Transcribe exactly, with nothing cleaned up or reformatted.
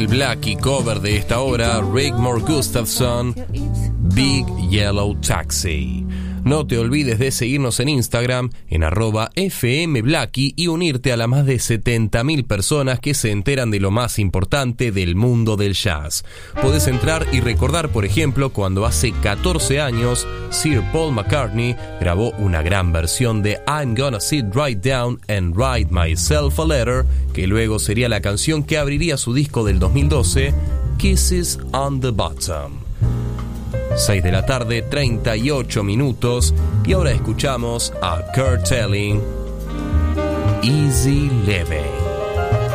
El Blackie cover de esta obra, Rigmor Gustafsson, Big Yellow Taxi. No te olvides de seguirnos en Instagram en arroba fmblackie y unirte a las más de setenta mil personas que se enteran de lo más importante del mundo del jazz. Podés entrar y recordar, por ejemplo, cuando hace catorce años Sir Paul McCartney grabó una gran versión de I'm Gonna Sit Right Down and Write Myself a Letter, que luego sería la canción que abriría su disco del dos mil doce, Kisses on the Bottom. seis de la tarde, treinta y ocho minutos, y ahora escuchamos a Kurt Elling, Easy Living.